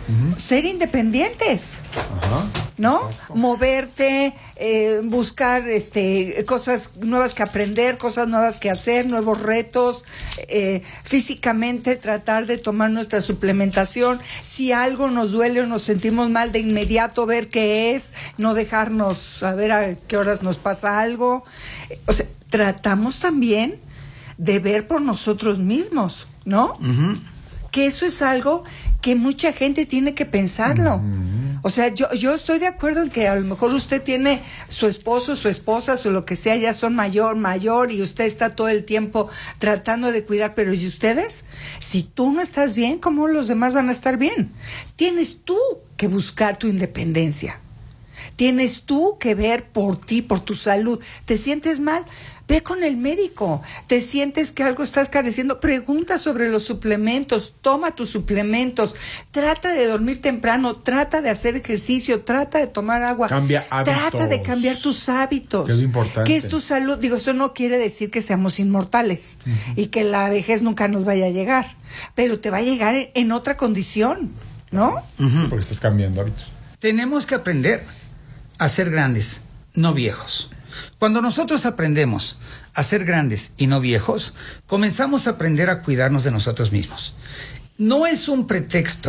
ser independientes. Ajá. ¿No? Exacto. Moverte, buscar cosas nuevas que aprender, cosas nuevas que hacer, nuevos retos, físicamente tratar de tomar nuestra suplementación. Si algo nos duele o nos sentimos mal, de inmediato ver qué es, no dejarnos a ver a qué horas nos pasa algo. O sea, tratamos también de ver por nosotros mismos, ¿no? Uh-huh. Que eso es algo que mucha gente tiene que pensarlo. O sea, yo estoy de acuerdo en que a lo mejor usted tiene su esposo, su esposa, o lo que sea, ya son mayor, y usted está todo el tiempo tratando de cuidar, pero ¿y ustedes? Si tú no estás bien, ¿cómo los demás van a estar bien? Tienes tú que buscar tu independencia. Tienes tú que ver por ti, por tu salud. ¿Te sientes mal? Ve con el médico. ¿Te sientes que algo estás careciendo? Pregunta sobre los suplementos. Toma tus suplementos. Trata de dormir temprano. Trata de hacer ejercicio. Trata de tomar agua. Cambia hábitos. Trata de cambiar tus hábitos. Que es importante. ¿Qué es tu salud? Digo, eso no quiere decir que seamos inmortales y que la vejez nunca nos vaya a llegar. Pero te va a llegar en otra condición, ¿no? Uh-huh. Porque estás cambiando hábitos. Tenemos que aprender a ser grandes, no viejos. Cuando nosotros aprendemos a ser grandes y no viejos, comenzamos a aprender a cuidarnos de nosotros mismos. No es un pretexto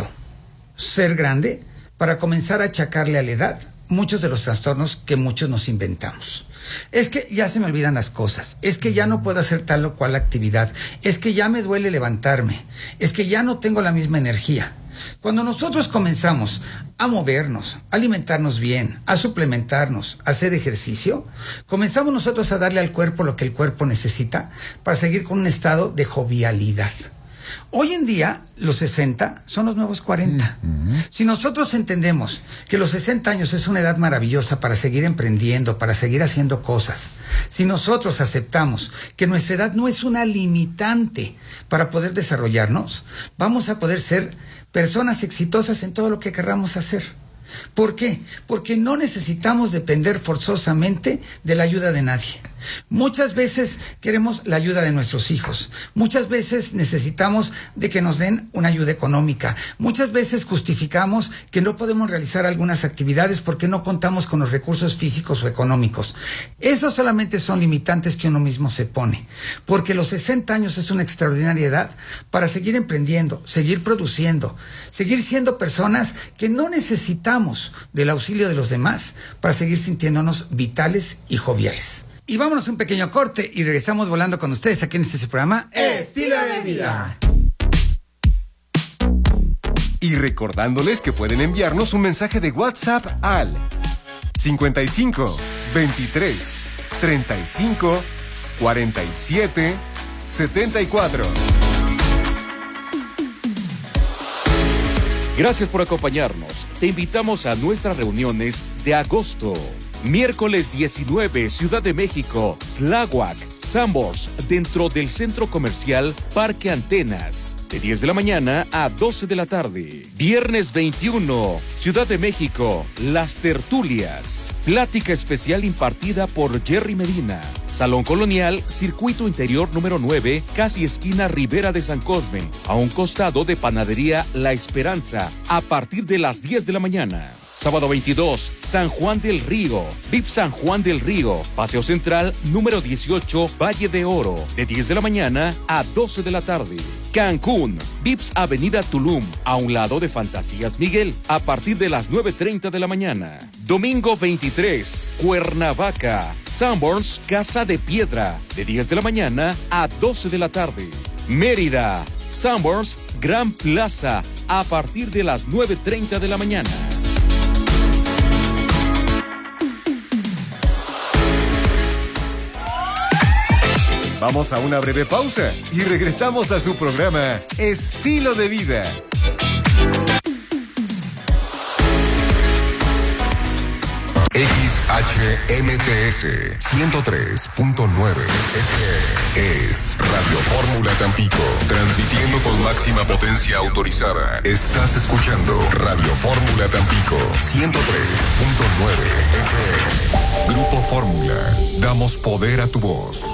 ser grande para comenzar a achacarle a la edad muchos de los trastornos que muchos nos inventamos. Es que ya se me olvidan las cosas, es que ya no puedo hacer tal o cual actividad, es que ya me duele levantarme, es que ya no tengo la misma energía. Cuando nosotros comenzamos a movernos, a alimentarnos bien, a suplementarnos, a hacer ejercicio, comenzamos nosotros a darle al cuerpo lo que el cuerpo necesita para seguir con un estado de jovialidad. Hoy en día, los 60 son los nuevos 40. Si nosotros entendemos que los 60 años es una edad maravillosa para seguir emprendiendo, para seguir haciendo cosas, si nosotros aceptamos que nuestra edad no es una limitante para poder desarrollarnos, vamos a poder ser personas exitosas en todo lo que querramos hacer. ¿Por qué? Porque no necesitamos depender forzosamente de la ayuda de nadie. Muchas veces queremos la ayuda de nuestros hijos. Muchas veces necesitamos de que nos den una ayuda económica. Muchas veces justificamos que no podemos realizar algunas actividades porque no contamos con los recursos físicos o económicos. Esos solamente son limitantes que uno mismo se pone. Porque los 60 años es una extraordinaria edad para seguir emprendiendo, seguir produciendo, seguir siendo personas que no necesitamos del auxilio de los demás para seguir sintiéndonos vitales y joviales. Y vámonos a un pequeño corte y regresamos volando con ustedes aquí en este programa Estilo de Vida. Y recordándoles que pueden enviarnos un mensaje de WhatsApp al 55 23 35 47 74. Gracias por acompañarnos. Te invitamos a nuestras reuniones de agosto. Miércoles 19, Ciudad de México, Tláhuac, Sanborns, dentro del Centro Comercial Parque Antenas, de 10 de la mañana a 12 de la tarde. Viernes 21, Ciudad de México, Las Tertulias, plática especial impartida por Jerry Medina. Salón Colonial, Circuito Interior número 9, casi esquina Ribera de San Cosme, a un costado de Panadería La Esperanza, a partir de las 10 de la mañana. Sábado 22, San Juan del Río, VIP San Juan del Río, Paseo Central número 18, Valle de Oro, de 10 de la mañana a 12 de la tarde. Cancún, VIPS Avenida Tulum, a un lado de Fantasías Miguel, a partir de las 9:30 de la mañana. Domingo 23, Cuernavaca, Sanborns, Casa de Piedra, de 10 de la mañana a 12 de la tarde. Mérida, Sanborns, Gran Plaza, a partir de las 9:30 de la mañana. Vamos a una breve pausa y regresamos a su programa Estilo de Vida. XHMTS 103.9 FM es Radio Fórmula Tampico, transmitiendo con máxima potencia autorizada. Estás escuchando Radio Fórmula Tampico 103.9 FM. Grupo Fórmula, damos poder a tu voz.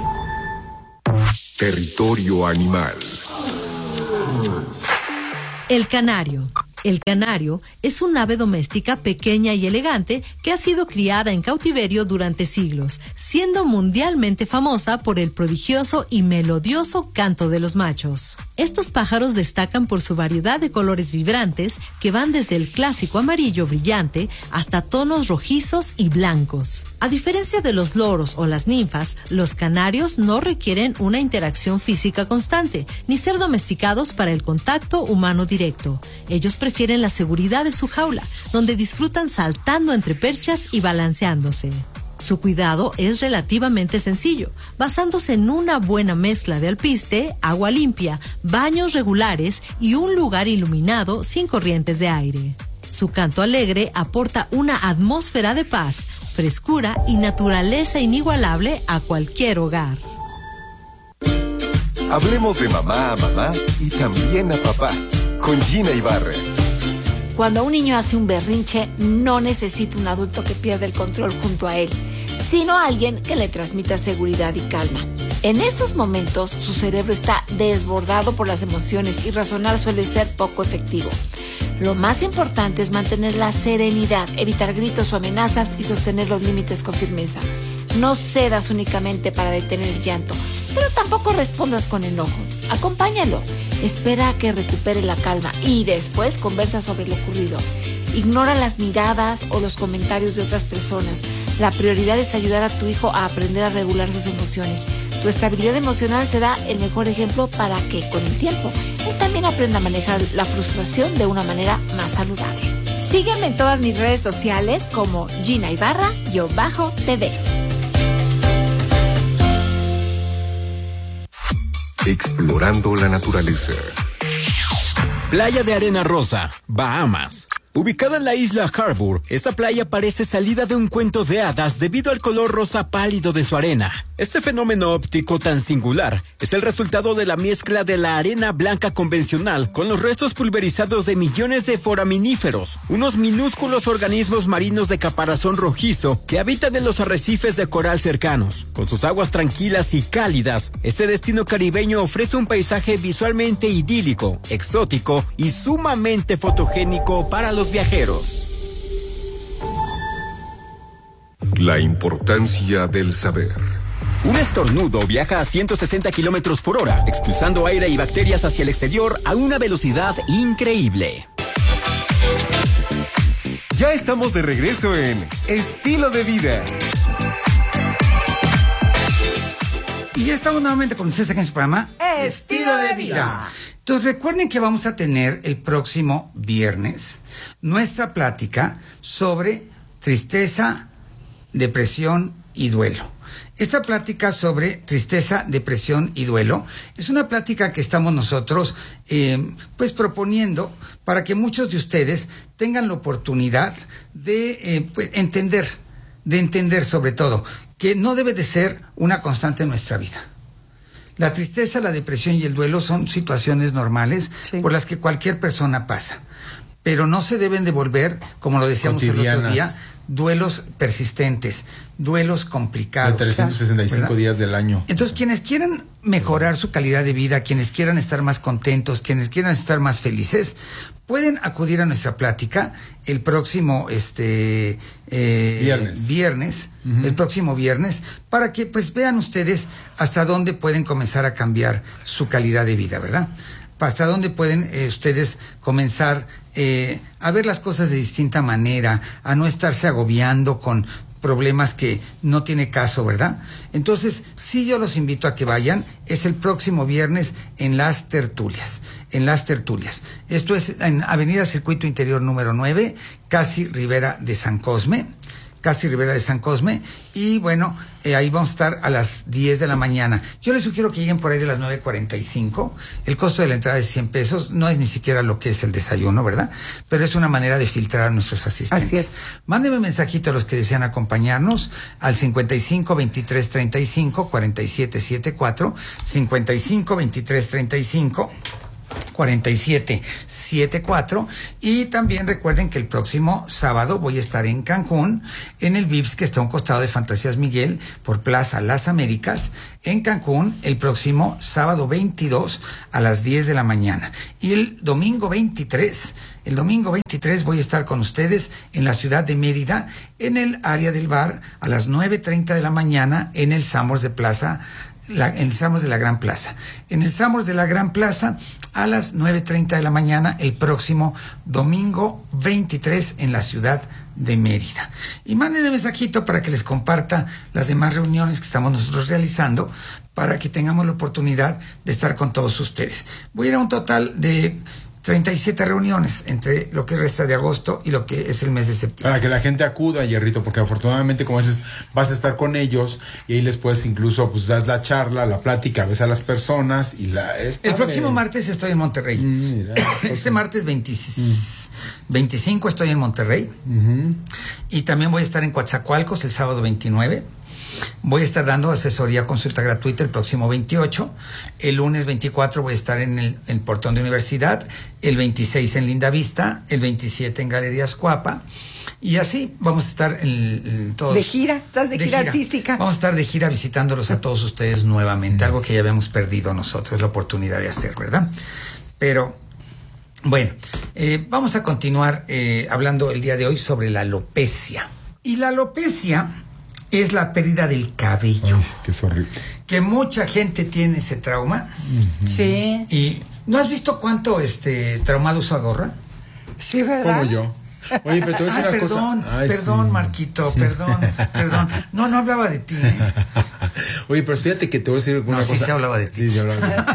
Territorio Animal. El canario, El canario es un ave doméstica pequeña y elegante que ha sido criada en cautiverio durante siglos, siendo mundialmente famosa por el prodigioso y melodioso canto de los machos. Estos pájaros destacan por su variedad de colores vibrantes que van desde el clásico amarillo brillante hasta tonos rojizos y blancos. A diferencia de los loros o las ninfas, los canarios no requieren una interacción física constante, ni ser domesticados para el contacto humano directo. Ellos prefieren la seguridad de su jaula, donde disfrutan saltando entre perchas y balanceándose. Su cuidado es relativamente sencillo, basándose en una buena mezcla de alpiste, agua limpia, baños regulares y un lugar iluminado sin corrientes de aire. Su canto alegre aporta una atmósfera de paz, frescura y naturaleza inigualable a cualquier hogar. Hablemos de mamá a mamá y también a papá, con Gina Ibarra. Cuando un niño hace un berrinche, no necesita un adulto que pierda el control junto a él, sino alguien que le transmita seguridad y calma. En esos momentos, su cerebro está desbordado por las emociones y razonar suele ser poco efectivo. Lo más importante es mantener la serenidad, evitar gritos o amenazas y sostener los límites con firmeza. No cedas únicamente para detener el llanto, pero tampoco respondas con enojo. Acompáñalo, espera a que recupere la calma y después conversa sobre lo ocurrido. Ignora las miradas o los comentarios de otras personas. La prioridad es ayudar a tu hijo a aprender a regular sus emociones. Tu estabilidad emocional será el mejor ejemplo para que, con el tiempo, él también aprenda a manejar la frustración de una manera más saludable. Sígueme en todas mis redes sociales como Gina Ibarra-TV. Explorando la naturaleza. Playa de Arena Rosa, Bahamas. Ubicada en la isla Harbour, esta playa parece salida de un cuento de hadas debido al color rosa pálido de su arena. Este fenómeno óptico tan singular es el resultado de la mezcla de la arena blanca convencional con los restos pulverizados de millones de foraminíferos, unos minúsculos organismos marinos de caparazón rojizo que habitan en los arrecifes de coral cercanos. Con sus aguas tranquilas y cálidas, este destino caribeño ofrece un paisaje visualmente idílico, exótico y sumamente fotogénico para los viajeros. La importancia del saber. Un estornudo viaja a 160 kilómetros por hora, expulsando aire y bacterias hacia el exterior a una velocidad increíble. Ya estamos de regreso en Estilo de Vida. Y ya estamos nuevamente con ustedes aquí en su programa Estilo de Vida. Entonces recuerden que vamos a tener el próximo viernes nuestra plática sobre tristeza, depresión y duelo. Esta plática sobre tristeza, depresión y duelo es una plática que estamos nosotros pues proponiendo para que muchos de ustedes tengan la oportunidad de pues, entender sobre todo que no debe de ser una constante en nuestra vida. La tristeza, la depresión y el duelo son situaciones normales por las que cualquier persona pasa, pero no se deben de volver, como lo decíamos el otro día, duelos persistentes, duelos complicados. De 365 ¿verdad? Días del año. Entonces, quienes quieran mejorar su calidad de vida, quienes quieran estar más contentos, quienes quieran estar más felices, pueden acudir a nuestra plática el próximo viernes, el próximo viernes, para que pues vean ustedes hasta dónde pueden comenzar a cambiar su calidad de vida, ¿verdad? Hasta dónde pueden ustedes comenzar a ver las cosas de distinta manera, a no estarse agobiando con problemas que no tiene caso, ¿verdad? Entonces, sí, yo los invito a que vayan. Es el próximo viernes en Las Tertulias. Esto es en Avenida Circuito Interior número 9, casi Ribera de San Cosme. Y bueno, ahí vamos a estar a las 10 de la mañana. Yo les sugiero que lleguen por ahí de las 9:45. El costo de la entrada es 100 pesos. No es ni siquiera lo que es el desayuno, ¿verdad? Pero es una manera de filtrar a nuestros asistentes. Así es. Mándenme un mensajito a los que desean acompañarnos al 55 23 35 47 74, 55 23 35 4774. Y también recuerden que el próximo sábado voy a estar en Cancún, en el Vips, que está a un costado de Fantasías Miguel, por Plaza Las Américas, en Cancún, el próximo sábado 22 a las 10 de la mañana. Y el domingo 23 voy a estar con ustedes en la ciudad de Mérida, en el área del bar, a las 9:30 de la mañana, en el Sambors de Plaza, en el Sambors de la Gran Plaza. En el Sambors de la Gran Plaza, a las 9:30 de la mañana, el próximo domingo 23 en la ciudad de Mérida. Y mándenme un mensajito para que les comparta las demás reuniones que estamos nosotros realizando, para que tengamos la oportunidad de estar con todos ustedes. Voy a ir a un total de 37 reuniones entre lo que resta de agosto y lo que es el mes de septiembre. Para que la gente acuda, Hierrito, porque afortunadamente, como dices, vas a estar con ellos y ahí les puedes incluso, pues, das la charla, la plática, ves a las personas y el próximo martes estoy en Monterrey. Mira, este martes 25 estoy en Monterrey. Y también voy a estar en Coatzacoalcos el sábado 29. Voy a estar dando asesoría, consulta gratuita el próximo 28. El lunes 24 voy a estar en el Portón de Universidad. El 26 en Lindavista. El 27 en Galerías Cuapa. Y así vamos a estar todos. De gira, estás de gira artística. Vamos a estar de gira visitándolos a todos ustedes nuevamente. Algo que ya habíamos perdido nosotros, la oportunidad de hacer, ¿verdad? Pero, bueno, vamos a continuar hablando el día de hoy sobre la alopecia. Y la alopecia es la pérdida del cabello. Ay, que es horrible. Que mucha gente tiene ese trauma. Sí. Y ¿no has visto cuánto traumado usa gorra? Sí, ¿verdad? Como yo. Oye, pero te voy a decir una perdón, cosa. Ay, perdón, sí. Marquito, perdón. No hablaba de ti, ¿eh? Oye, pero fíjate que te voy a decir una cosa. Sí, se hablaba de ti. Sí, se hablaba de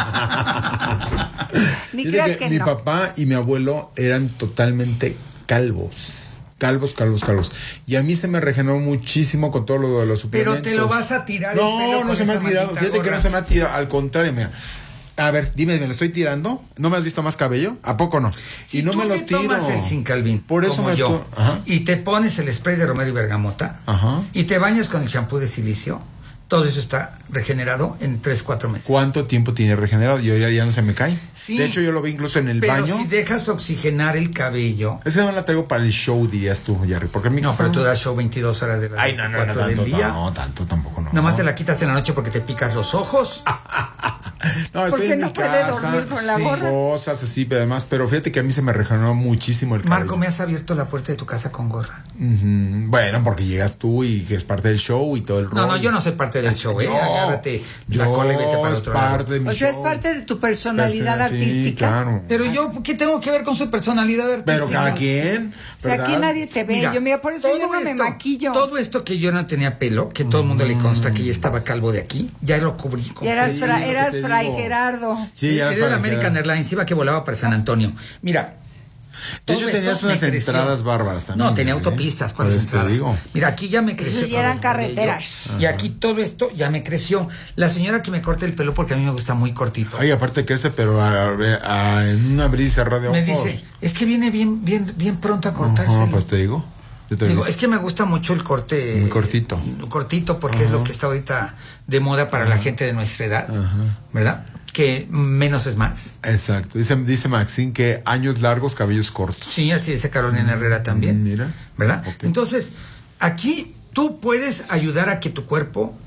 ti. Ni creas que mi no. papá y mi abuelo eran totalmente calvos. Calvos. Y a mí se me regeneró muchísimo con todo lo de los suplementos. Pero te lo vas a tirar. No se me ha tirado. Fíjate gorra. que no se me ha tirado. Al contrario, mira. A ver, dime, ¿me lo estoy tirando? ¿No me has visto más cabello? ¿A poco no? Si no tú me lo te tiro. tomas el Sincalvin, por eso como me yo, Ajá. y te pones el spray de romero y bergamota, Ajá. y te bañas con el champú de silicio, todo eso está regenerado en 3-4 meses. ¿Cuánto tiempo tiene regenerado? Yo ya no se me cae. Sí, de hecho, yo lo vi incluso en el pero baño. si dejas oxigenar el cabello. Esa no la traigo para el show, dirías tú, Jerry. Porque No, pero tú das show 22 horas de las 24 del día. No, tanto tampoco, no. Nomás te la quitas en la noche porque te picas los ojos. No, estoy Porque en no mi puede casa, dormir con la sí, gorra. cosas así, pero además, pero fíjate que a mí se me regeneró muchísimo el cabello. Marco, me has abierto la puerta de tu casa con gorra. Bueno, porque llegas tú y que es parte del show y todo el rollo. No, yo no soy parte del show, Agárrate la yo cola y vete para es otro lado. parte de mi O sea, es show. parte de tu personalidad Sí, artística. claro. Pero yo, ¿qué tengo que ver con su personalidad artística? Pero cada quien. O sea, aquí ¿verdad? nadie te ve. Mira, por eso yo no me maquillo. Todo esto que yo no tenía pelo, que todo el mundo le consta que ya estaba calvo de aquí, ya lo cubrí con Y eras, Sí, eras te Fray digo. Gerardo. Sí, ya era el American Airlines, iba que volaba para San Antonio. Mira. De hecho, todo tenías esto unas me creció. entradas bárbaras también. No, tenía ¿eh? autopistas, ¿cuáles Por eso te entradas? digo. Mira, aquí ya me creció. Esos ya todo eran el cabello. carreteras. Y aquí todo esto ya me creció. La señora que me corta el pelo, porque a mí me gusta muy cortito, Ay, aparte que ese, pero en una brisa radio. me dice, es que viene bien pronto a cortarse. No, pues te digo. Yo te Digo, digo. es que me gusta mucho el corte. Muy cortito. Cortito, porque es lo que está ahorita de moda para la gente de nuestra edad, ¿verdad? Que menos es más. Exacto. Dice Maxine que años largos, cabellos cortos. Sí, así dice Carolina Herrera también. Mira. ¿Verdad? Ok. Entonces, aquí tú puedes ayudar a que tu cuero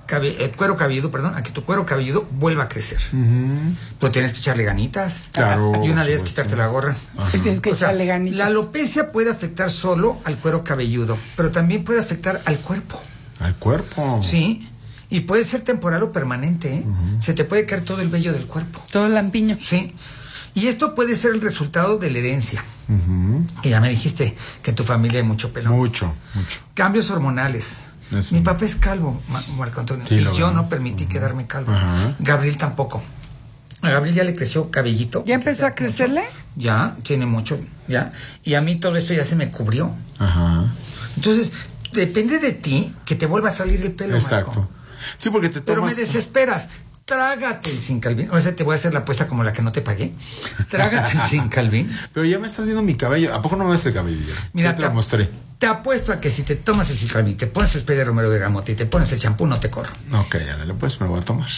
cabelludo vuelva a crecer. Pero tienes que echarle ganitas. Claro, Y una por de ellas supuesto. quitarte la gorra. Sí, tienes que O sea, echarle ganitas. la alopecia puede afectar solo al cuero cabelludo, pero también puede afectar al cuerpo. Al cuerpo. Sí. Y puede ser temporal o permanente, ¿eh? Se te puede caer todo el vello del cuerpo. Todo el lampiño. Sí. Y esto puede ser el resultado de la herencia. Que ya me dijiste que en tu familia hay mucho pelo. Mucho. Cambios hormonales. Eso. Mi papá es calvo, Marco Antonio. Sí, y lo yo veo. no permití quedarme calvo. Ajá. Gabriel tampoco. A Gabriel ya le creció cabellito. ¿Ya empezó a Mucho. crecerle? Ya, tiene mucho. Ya. Y a mí todo esto ya se me cubrió. Ajá. Entonces, depende de ti que te vuelva a salir el pelo, Exacto. Marco. Sí, porque te Pero tomas. me desesperas. Trágate el Sincalvin. O sea, te voy a hacer la apuesta como la que no te pagué. Trágate el Sincalvin. Pero ya me estás viendo mi cabello. ¿A poco no me ves el cabello? Mira, Ya te lo mostré. Te apuesto a que si te tomas el Ciclami, te pones el spray de Romero Bergamota y te pones el champú, no te corro. Ok, ándale, pues me lo voy a tomar.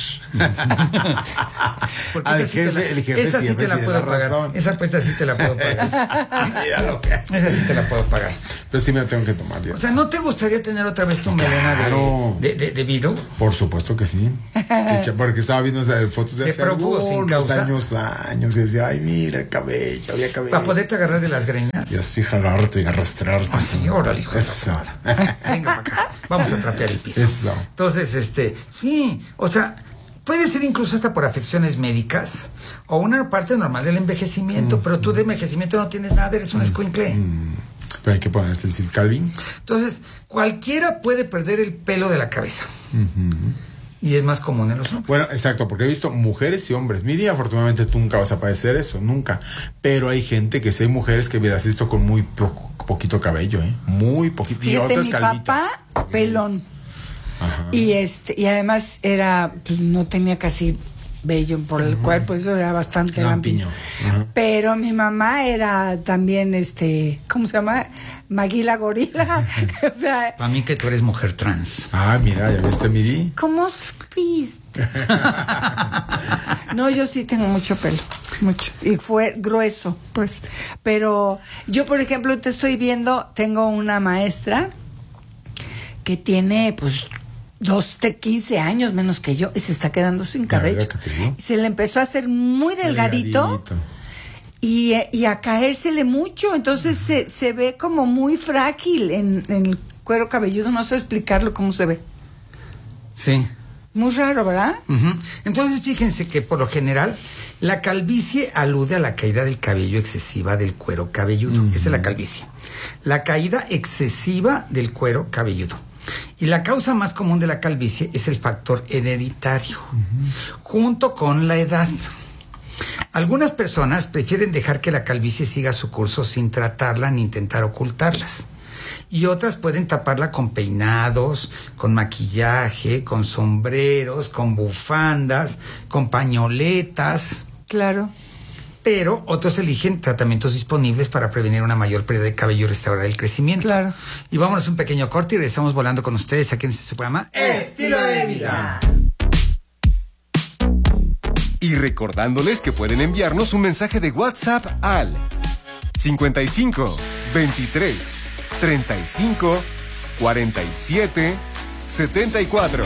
Porque esa sí te la puedo pagar. Razón. Esa apuesta sí te la puedo pagar. Mira lo que hace. Esa sí te la puedo pagar. Pero sí me la tengo que tomar. O sea, ¿no te gustaría tener otra vez tu melena de Vido? Por supuesto que sí. Porque estaba viendo fotos de hace algunos años y decía, ay, mira el cabello, había cabello. Para poderte agarrar de las greñas. Y así jalarte y arrastrarte. Así, órale, hijo. Eso. Venga para acá. Vamos a trapear el piso. Eso. Entonces, sí, o sea, puede ser incluso hasta por afecciones médicas o una parte normal del envejecimiento, pero tú de envejecimiento no tienes nada, eres un escuincle. Pero hay que ponerse el Silcalvin. Entonces, cualquiera puede perder el pelo de la cabeza. Y es más común en los hombres. Bueno, exacto, porque he visto mujeres y hombres. Miri, afortunadamente tú nunca vas a padecer eso, nunca. Pero hay gente que sí, hay mujeres que hubieras visto con muy poquito cabello, muy poquito. Fíjate, y otras mi calvitas. papá, pelón. Ajá. Y además era, pues no tenía casi vello por el cuerpo, eso era bastante lampiño. Pero mi mamá era también, ¿cómo se llama? Maguila gorila. O sea, para mí que tú eres mujer trans. Ah, mira, ¿ya viste, Miri? ¿Cómo supiste? No, yo sí tengo mucho pelo, mucho. Y fue grueso, pues. Pero yo, por ejemplo, te estoy viendo, tengo una maestra que tiene, pues, 15 años menos que yo y se está quedando sin cabello. Se le empezó a hacer muy delgadito. Y a caérsele mucho, entonces se ve como muy frágil en el cuero cabelludo, no sé explicarlo cómo se ve. Sí. Muy raro, ¿verdad? Entonces fíjense que por lo general la calvicie alude a la caída del cabello excesiva del cuero cabelludo. Esa es la calvicie. La caída excesiva del cuero cabelludo. Y la causa más común de la calvicie es el factor hereditario, junto con la edad. Algunas personas prefieren dejar que la calvicie siga su curso sin tratarla ni intentar ocultarlas. Y otras pueden taparla con peinados, con maquillaje, con sombreros, con bufandas, con pañoletas. Claro. Pero otros eligen tratamientos disponibles para prevenir una mayor pérdida de cabello y restaurar el crecimiento. Claro. Y vámonos un pequeño corte y regresamos volando con ustedes aquí en este programa Estilo de Vida. Y recordándoles que pueden enviarnos un mensaje de WhatsApp al 55 23 35 47 74.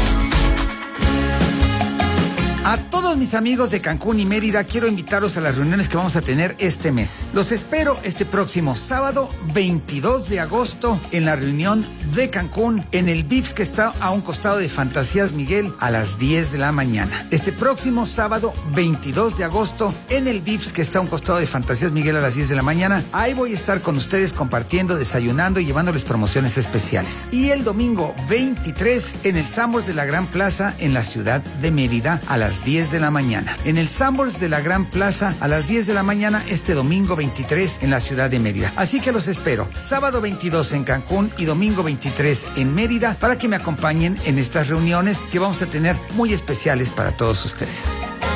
A todos mis amigos de Cancún y Mérida, quiero invitarlos a las reuniones que vamos a tener este mes. Los espero este próximo sábado 22 de agosto en la reunión de Cancún en el VIPS que está a un costado de Fantasías Miguel a las 10 de la mañana. Este próximo sábado 22 de agosto en el VIPS que está a un costado de Fantasías Miguel a las 10 de la mañana. Ahí voy a estar con ustedes compartiendo, desayunando y llevándoles promociones especiales. Y el domingo 23 en el Sanborns de la Gran Plaza en la ciudad de Mérida a las 10 de la mañana. En el Sanborns de la Gran Plaza a las 10 de la mañana este domingo 23 en la ciudad de Mérida. Así que los espero sábado 22 en Cancún y domingo 23 en Mérida para que me acompañen en estas reuniones que vamos a tener muy especiales para todos ustedes.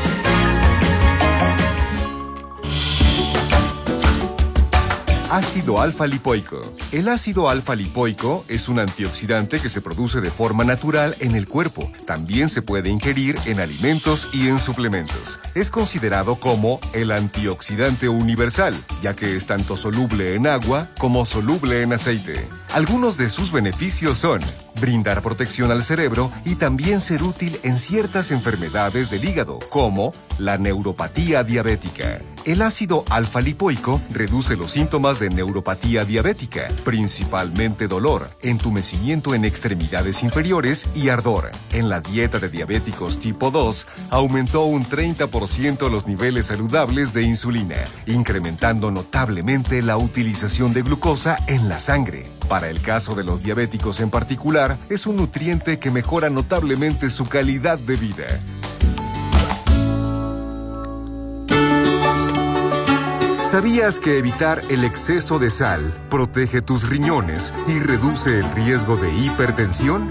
Ácido alfa-lipoico. El ácido alfa-lipoico es un antioxidante que se produce de forma natural en el cuerpo. También se puede ingerir en alimentos y en suplementos. Es considerado como el antioxidante universal, ya que es tanto soluble en agua como soluble en aceite. Algunos de sus beneficios son brindar protección al cerebro y también ser útil en ciertas enfermedades del hígado, como la neuropatía diabética. El ácido alfa-lipoico reduce los síntomas de neuropatía diabética, principalmente dolor, entumecimiento en extremidades inferiores y ardor. En la dieta de diabéticos tipo 2, aumentó un 30% los niveles saludables de insulina, incrementando notablemente la utilización de glucosa en la sangre. Para el caso de los diabéticos en particular, es un nutriente que mejora notablemente su calidad de vida. ¿Sabías que evitar el exceso de sal protege tus riñones y reduce el riesgo de hipertensión?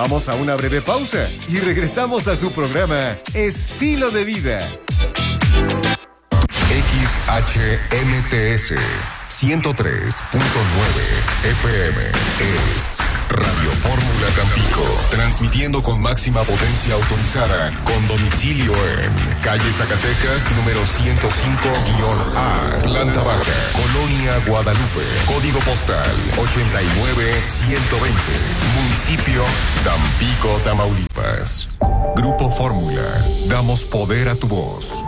Vamos a una breve pausa y regresamos a su programa Estilo de Vida. XHMTS 103.9 FM es Radio Fórmula Tampico, transmitiendo con máxima potencia autorizada, con domicilio en calle Zacatecas, número 105-A, planta baja, Colonia Guadalupe, código postal 89120, municipio Tampico, Tamaulipas. Grupo Fórmula, damos poder a tu voz.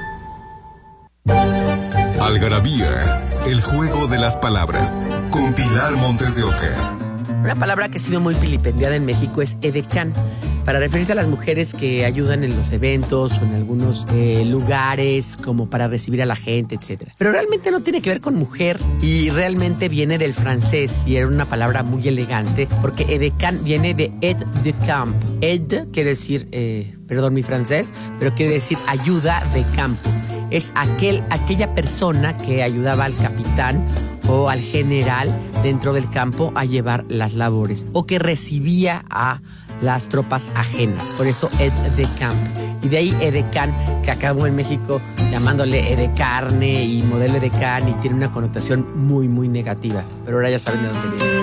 Algarabía, el juego de las palabras, con Pilar Montes de Oca. Una palabra que ha sido muy vilipendiada en México es edecán, para referirse a las mujeres que ayudan en los eventos o en algunos lugares como para recibir a la gente, etc. Pero realmente no tiene que ver con mujer y realmente viene del francés y era una palabra muy elegante porque edecán viene de aide de camp. Aide quiere decir, perdón mi francés, pero quiere decir ayuda de campo. Es aquella persona que ayudaba al capitán o al general dentro del campo a llevar las labores o que recibía a las tropas ajenas. Por eso aide de camp. Y de ahí edecán, que acabó en México llamándole edecarne y modelo edecán y tiene una connotación muy, muy negativa. Pero ahora ya saben de dónde viene.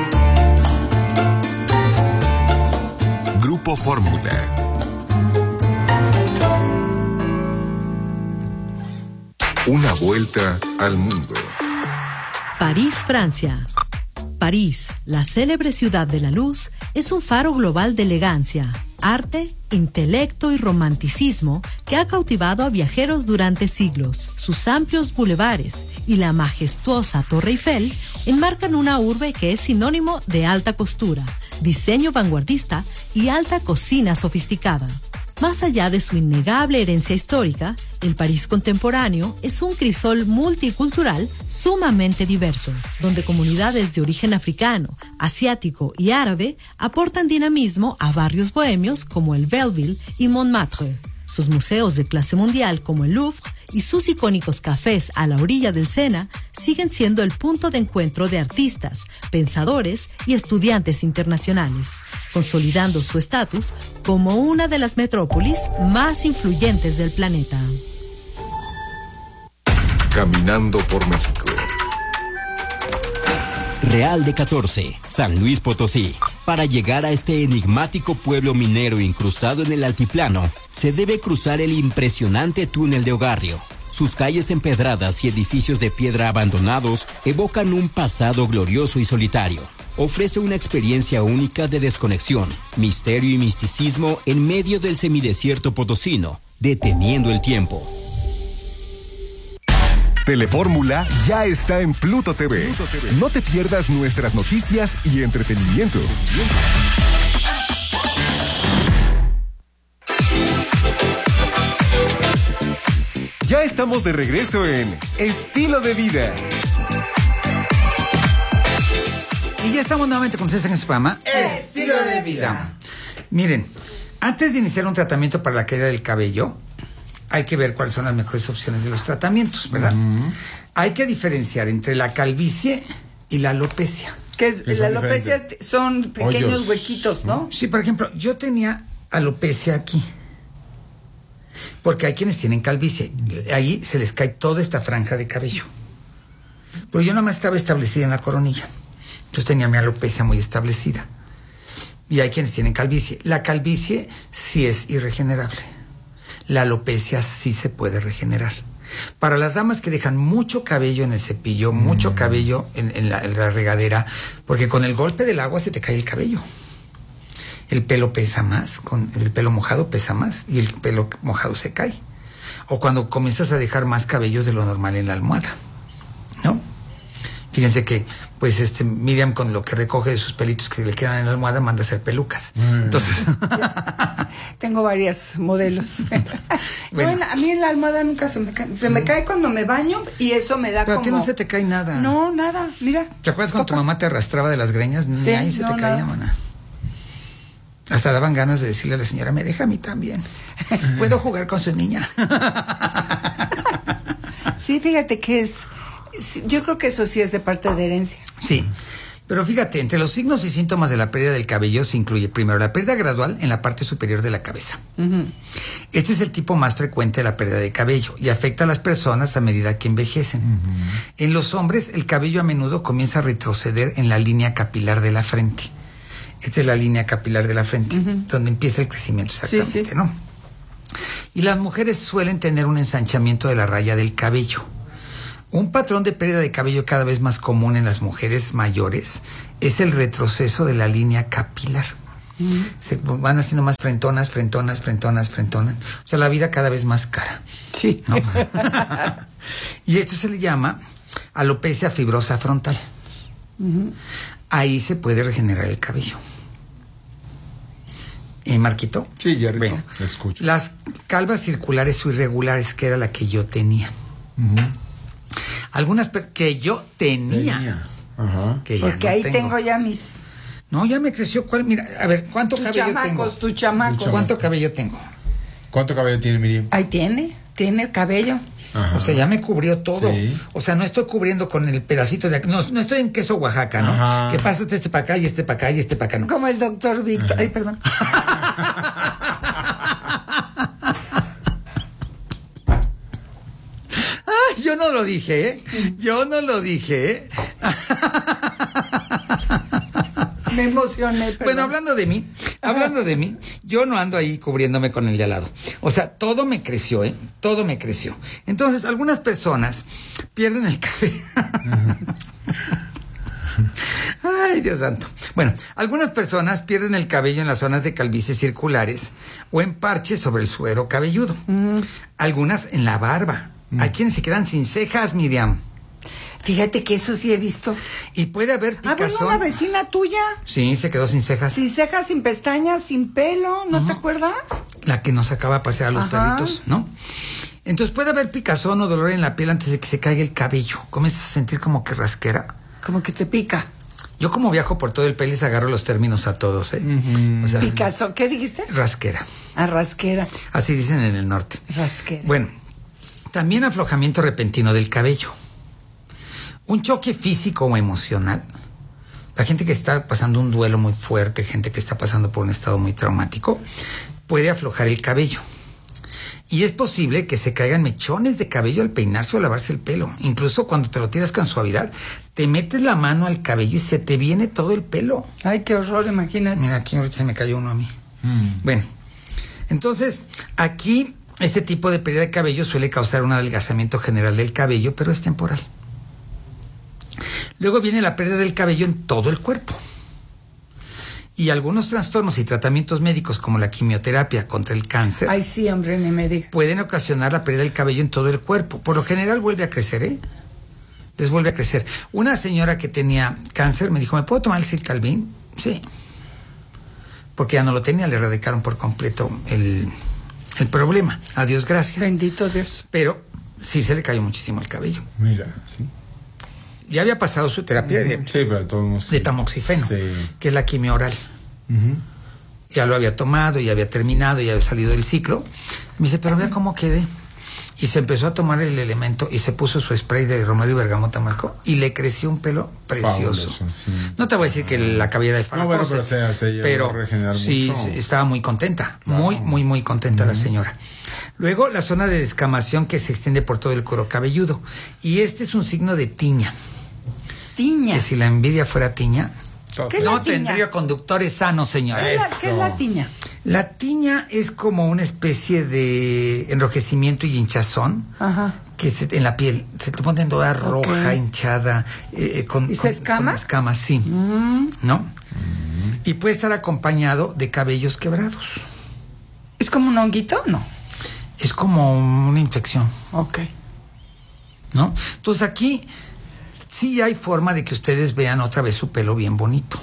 Grupo Fórmula. Una vuelta al mundo. París, Francia. París, la célebre ciudad de la luz, es un faro global de elegancia, arte, intelecto y romanticismo que ha cautivado a viajeros durante siglos. Sus amplios bulevares y la majestuosa Torre Eiffel enmarcan una urbe que es sinónimo de alta costura, diseño vanguardista y alta cocina sofisticada. Más allá de su innegable herencia histórica, el París contemporáneo es un crisol multicultural sumamente diverso, donde comunidades de origen africano, asiático y árabe aportan dinamismo a barrios bohemios como el Belleville y Montmartre. Sus museos de clase mundial como el Louvre y sus icónicos cafés a la orilla del Sena siguen siendo el punto de encuentro de artistas, pensadores y estudiantes internacionales, consolidando su estatus como una de las metrópolis más influyentes del planeta. Caminando por México. Real de 14, San Luis Potosí. Para llegar a este enigmático pueblo minero incrustado en el altiplano, se debe cruzar el impresionante túnel de Ogarrio. Sus calles empedradas y edificios de piedra abandonados evocan un pasado glorioso y solitario. Ofrece una experiencia única de desconexión, misterio y misticismo en medio del semidesierto potosino, deteniendo el tiempo. Telefórmula ya está en Pluto TV. No te pierdas nuestras noticias y entretenimiento. Ya estamos de regreso en Estilo de Vida. Y ya estamos nuevamente con César en su programa Estilo de Vida. Miren, antes de iniciar un tratamiento para la caída del cabello, hay que ver cuáles son las mejores opciones de los tratamientos, ¿verdad? Hay que diferenciar entre la calvicie y la alopecia. Que es, la alopecia son pequeños huequitos, ¿no? Sí, por ejemplo, yo tenía alopecia aquí. Porque hay quienes tienen calvicie. Ahí se les cae toda esta franja de cabello. Pero yo nada más estaba establecida en la coronilla. Entonces tenía mi alopecia muy establecida. Y hay quienes tienen calvicie. La calvicie sí es irregenerable. La alopecia sí se puede regenerar. Para las damas que dejan mucho cabello en el cepillo, mucho cabello en la regadera, porque con el golpe del agua se te cae el cabello. El pelo pesa más, con el pelo mojado pesa más y el pelo mojado se cae. O cuando comienzas a dejar más cabellos de lo normal en la almohada, ¿no? Fíjense que, pues, Miriam con lo que recoge de sus pelitos que le quedan en la almohada manda a hacer pelucas. Entonces... Tengo varios modelos. Bueno. No, a mí en la almohada nunca se me cae. Se me cae cuando me baño y eso me da Pero como... a ti no se te cae nada. No, nada, mira. ¿Te acuerdas cuando tu mamá te arrastraba de las greñas? Ni Sí, ahí se te caía, mana. Hasta daban ganas de decirle a la señora, me deja a mí también. Puedo jugar con su niña. Sí, fíjate que yo creo que eso sí es de parte de herencia. Sí. Pero fíjate, entre los signos y síntomas de la pérdida del cabello se incluye primero la pérdida gradual en la parte superior de la cabeza. Este es el tipo más frecuente de la pérdida de cabello y afecta a las personas a medida que envejecen. En los hombres, el cabello a menudo comienza a retroceder en la línea capilar de la frente. Esta es la línea capilar de la frente, donde empieza el crecimiento exactamente, ¿no? Y las mujeres suelen tener un ensanchamiento de la raya del cabello. Un patrón de pérdida de cabello cada vez más común en las mujeres mayores es el retroceso de la línea capilar. Se van haciendo más frentonas. O sea, la vida cada vez más cara. Sí. ¿No? Y esto se le llama alopecia fibrosa frontal. Ahí se puede regenerar el cabello. ¿Marquito? Sí, ya rico. Bueno, escucho. las calvas circulares o irregulares, que era la que yo tenía. Algunas que yo tenía. Ajá. Que ya Porque no ahí tengo ya mis... No, ya me creció. ¿Cuál? Mira, a ver, ¿cuánto cabello tengo? Tus chamacos. ¿Cuánto cabello tengo? ¿Cuánto cabello tiene Miriam? Ahí tiene cabello. Ajá. O sea, ya me cubrió todo. Sí. O sea, no estoy cubriendo con el pedacito de... No estoy en queso Oaxaca, ¿no? Ajá. Que pasa este para acá y este para acá y este para acá, ¿no? Como el doctor Víctor. Ajá. Ay, perdón. Yo no lo dije, ¿eh? Yo no lo dije, ¿eh? Me emocioné, perdón. Bueno, hablando de mí, yo no ando ahí cubriéndome con el de al lado. O sea, todo me creció, ¿eh? Todo me creció. Entonces, algunas personas pierden el cabello. Ay, Dios santo. Bueno, algunas personas pierden el cabello en las zonas de calvicie circulares o en parches sobre el suero cabelludo. Algunas en la barba. Hay quienes se quedan sin cejas, Miriam. Fíjate que eso sí he visto. Y puede haber picazón. Bueno, una vecina tuya. Sí, se quedó sin cejas. Sin cejas, sin pestañas, sin pelo, ¿no te acuerdas? La que nos sacaba a pasear a los Ajá. perritos, ¿no? Entonces puede haber picazón o dolor en la piel antes de que se caiga el cabello. Comienzas a sentir como que rasquera. Como que te pica. Yo como viajo por todo el país agarro los términos a todos, ¿eh? O sea, Picazo, ¿qué dijiste? rasquera. Rasquera. Así dicen en el norte. Rasquera. Bueno, también aflojamiento repentino del cabello. Un choque físico o emocional. La gente que está pasando un duelo muy fuerte, gente que está pasando por un estado muy traumático, puede aflojar el cabello. Y es posible que se caigan mechones de cabello al peinarse o lavarse el pelo. Incluso cuando te lo tiras con suavidad, te metes la mano al cabello y se te viene todo el pelo. Ay, qué horror, imagínate. Mira, aquí ahorita se me cayó uno a mí. Bueno, entonces, aquí este tipo de pérdida de cabello suele causar un adelgazamiento general del cabello, pero es temporal. Luego viene la pérdida del cabello en todo el cuerpo. Y algunos trastornos y tratamientos médicos como la quimioterapia contra el cáncer Ay, sí, hombre, ni me digas. pueden ocasionar la pérdida del cabello en todo el cuerpo. Por lo general vuelve a crecer, ¿eh? Les vuelve a crecer. Una señora que tenía cáncer me dijo, ¿me puedo tomar el Circalvin? Sí. Porque ya no lo tenía, le erradicaron por completo el problema. A Dios gracias. Bendito Dios. Pero sí se le cayó muchísimo el cabello. Mira, sí. Ya había pasado su terapia Sí, pero todos... de tamoxifeno, Sí. que es la quimio oral. Ya lo había tomado, ya había terminado, ya había salido del ciclo. Me dice, pero vea cómo quedé. Y se empezó a tomar el elemento y se puso su spray de romero y bergamota, Marco, y le creció un pelo precioso. Fabuloso, sí. No te voy a decir que la cabellera de No, bueno, Faracose, pero se llegó a regenerar sí, mucho. estaba muy contenta, Claro. muy contenta la señora. Luego, la zona de descamación que se extiende por todo el cuero cabelludo. Y este es un signo de tiña. Tiña. Que si la envidia fuera tiña, ¿Qué es no la tiña? tendría conductores sanos, señora. ¿Qué es la tiña? La tiña es como una especie de enrojecimiento y hinchazón que en la piel se te pone toda roja, hinchada, ¿Y se escama? con escamas, sí, ¿no? Y puede estar acompañado de cabellos quebrados. ¿Es como un honguito? No. Es como una infección, Ok. ¿no? Entonces aquí sí hay forma de que ustedes vean otra vez su pelo bien bonito.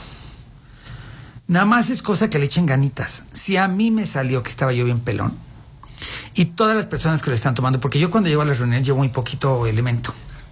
Nada más es cosa que le echen ganitas. Si a mí me salió que estaba yo bien pelón, y todas las personas que lo están tomando, porque yo cuando llego a las reuniones llevo muy poquito elemento.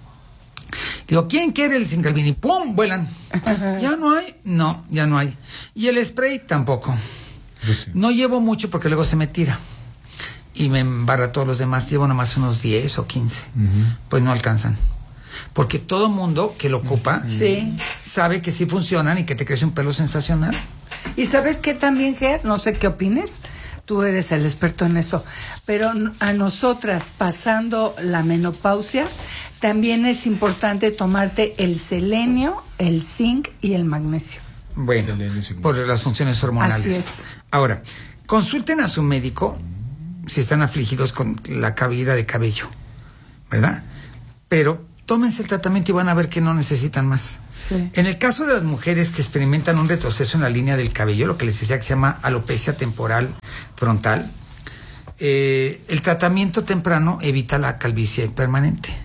Digo, ¿quién quiere el Circalvin? Y ¡pum! Vuelan. ¿Ya no hay? No, ya no hay. Y el spray tampoco. Sí. No llevo mucho porque luego se me tira. Y me embarra a todos los demás. Llevo nomás unos 10 o 15. Pues no alcanzan. Porque todo mundo que lo ocupa sabe que sí funcionan y que te crece un pelo sensacional. Y ¿sabes qué también, Ger? No sé qué opines. Tú eres el experto en eso. Pero a nosotras, pasando la menopausia, también es importante tomarte el selenio, el zinc y el magnesio. Bueno, por las funciones hormonales. Así es. Ahora, consulten a su médico si están afligidos con la caída de cabello, ¿verdad? Pero tómense el tratamiento y van a ver que no necesitan más. Sí. En el caso de las mujeres que experimentan un retroceso en la línea del cabello, lo que les decía que se llama alopecia temporal frontal, el tratamiento temprano evita la calvicie permanente.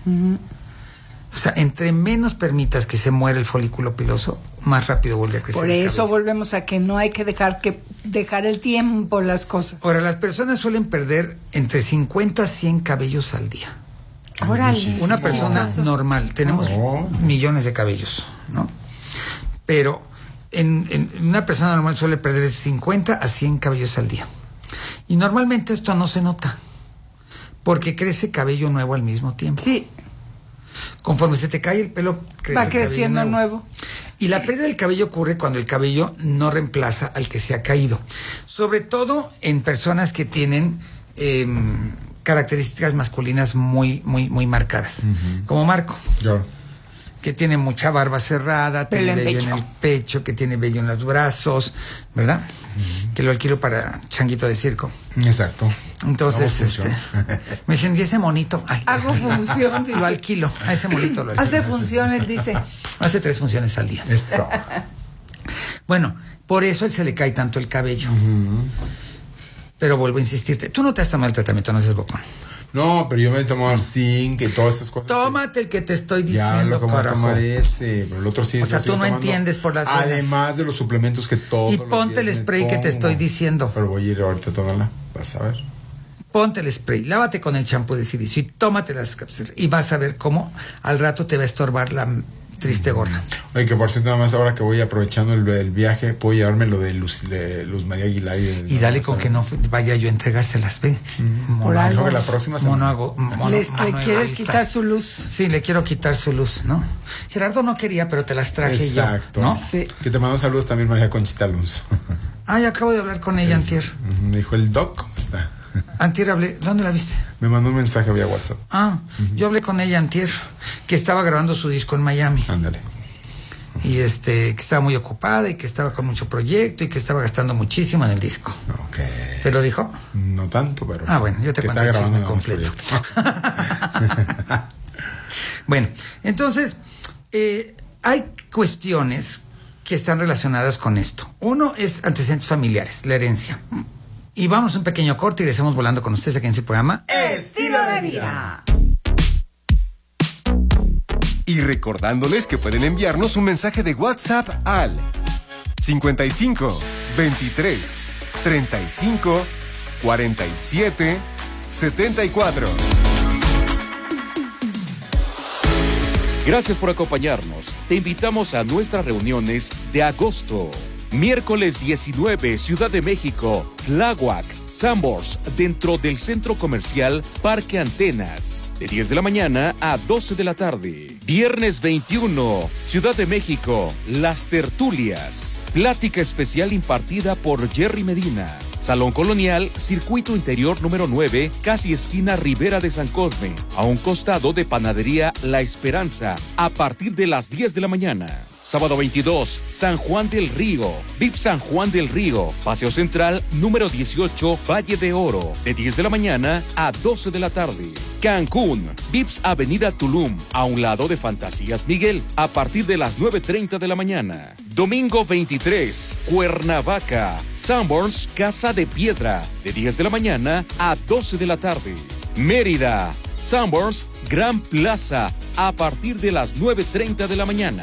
O sea, entre menos permitas que se muera el folículo piloso, más rápido vuelve a crecer. Por eso volvemos a que no hay que dejar el tiempo las cosas. Ahora, las personas suelen perder entre 50 a 100 cabellos al día. Órale. Una persona normal, tenemos millones de cabellos, ¿no? Pero en una persona normal suele perder de 50 a 100 cabellos al día. Y normalmente esto no se nota, porque crece cabello nuevo al mismo tiempo. Sí. Conforme se te cae el pelo, va creciendo nuevo. Y la pérdida del cabello ocurre cuando el cabello no reemplaza al que se ha caído. Sobre todo en personas que tienen características masculinas muy marcadas. Como Marco. Yo. Que tiene mucha barba cerrada, tiene vello en el pecho, que tiene vello en los brazos, ¿verdad? Que lo alquilo para changuito de circo. Exacto. Entonces, me dicen, ¿y ese monito? Ay, hago función, dice. Lo alquilo, a ese monito lo alquilo. Hace funciones, dice. Hace 3 funciones al día. Eso. Bueno, por eso él se le cae tanto el cabello. Pero vuelvo a insistirte, tú no te has tomado el tratamiento, no seas bocón. No, pero yo me tomo zinc y todas esas cosas. Tómate el que te estoy diciendo, ya lo como carajo. tomar ese, pero el otro sí. O sea, tú no entiendes por las venas. Además de los suplementos que todos y los ponte días el spray que te estoy diciendo. Pero voy a ir ahorita a tomarla, vas a ver. Ponte el spray, lávate con el champú de silicio y tómate las cápsulas y vas a ver cómo al rato te va a estorbar la triste gorra. Oye, que por cierto, nada más ahora que voy aprovechando el viaje, puedo llevarme lo de Luz María Aguilar. Y dale con que no vaya yo a entregárselas, ve. Por algo que la próxima semana. ¿Le quieres quitar su luz? Sí, le quiero quitar su luz, ¿no? Gerardo no quería, pero te las traje. Exacto. Yo, ¿no? Sí. Que te mando saludos también, María Conchita Alonso. Ay, acabo de hablar con ella antier. Me dijo el doc, ¿cómo está? Antier hablé, ¿dónde la viste? Me mandó un mensaje vía WhatsApp. Yo hablé con ella antier, que estaba grabando su disco en Miami. Ándale. Y que estaba muy ocupada y que estaba con mucho proyecto y que estaba gastando muchísimo en el disco. Okay. ¿Te lo dijo? No tanto, pero bueno, yo te cuento el chisme completo. Bueno, entonces hay cuestiones que están relacionadas con esto. Uno es antecedentes familiares, la herencia. Y vamos a un pequeño corte y regresamos volando con ustedes aquí en el programa Estilo de Vida. Y recordándoles que pueden enviarnos un mensaje de WhatsApp al 55 23 35 47 74. Gracias por acompañarnos. Te invitamos a nuestras reuniones de agosto. Miércoles 19, Ciudad de México, Tláhuac, Sanborns, dentro del Centro Comercial Parque Antenas, de 10 de la mañana a 12 de la tarde. Viernes 21, Ciudad de México, Las Tertulias, plática especial impartida por Jerry Medina. Salón Colonial, Circuito Interior número 9, casi esquina Ribera de San Cosme, a un costado de Panadería La Esperanza, a partir de las 10 de la mañana. Sábado 22, San Juan del Río, VIP San Juan del Río, Paseo Central número 18, Valle de Oro, de 10 de la mañana a 12 de la tarde. Cancún, VIPS Avenida Tulum, a un lado de Fantasías Miguel, a partir de las 9:30 de la mañana. Domingo 23, Cuernavaca, Sanborns, Casa de Piedra, de 10 de la mañana a 12 de la tarde. Mérida, Sanborns, Gran Plaza, a partir de las 9:30 de la mañana.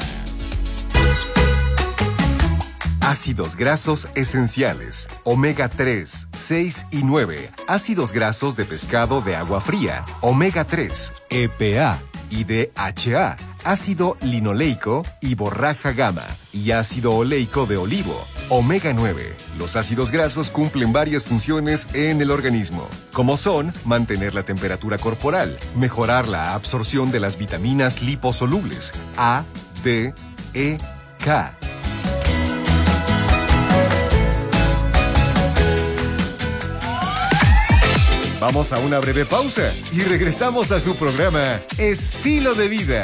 Ácidos grasos esenciales, omega 3, 6 y 9. Ácidos grasos de pescado de agua fría, omega 3, EPA y DHA. ácido linoleico y borraja gamma y ácido oleico de olivo, omega 9. Los ácidos grasos cumplen varias funciones en el organismo, como son mantener la temperatura corporal, mejorar la absorción de las vitaminas liposolubles A, D, E, K. Vamos a una breve pausa y regresamos a su programa Estilo de Vida.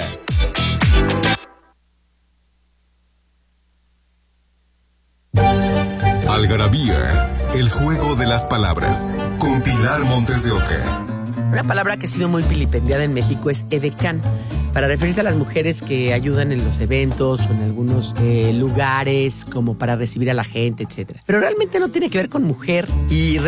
Algarabía, el juego de las palabras, con Pilar Montes de Oca. Una palabra que ha sido muy vilipendiada en México es edecán, para referirse a las mujeres que ayudan en los eventos o en algunos lugares como para recibir a la gente, etc. Pero realmente no tiene que ver con mujer y